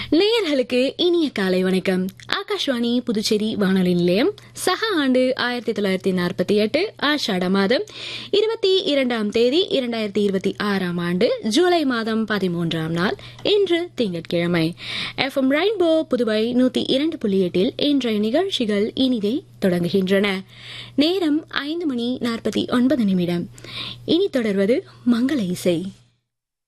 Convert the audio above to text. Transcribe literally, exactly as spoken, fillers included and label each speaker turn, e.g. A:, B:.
A: நேயர்களுக்கு இனிய காலை வணக்கம். ஆகாஷ்வாணி புதுச்சேரி வானொலி நிலையம். சக ஆண்டு ஆயிரத்தி தொள்ளாயிரத்தி நாற்பத்தி எட்டு ஆஷாட மாதம் இருபத்தி இரண்டாம் தேதி இரண்டாயிரத்தி இருபத்தி ஆறாம் ஆண்டு ஜூலை மாதம் பதிமூன்றாம் நாள் இன்று திங்கட்கிழமை. எஃப் எம் ரெயின்போ புதுவை நூத்தி இரண்டு புள்ளி எட்டில் இன்றைய நிகழ்ச்சிகள் இனிதே தொடங்குகின்றன. நேரம் ஐந்து மணி நாற்பத்தி ஒன்பது நிமிடம். இனி தொடர்வது மங்கள இசை.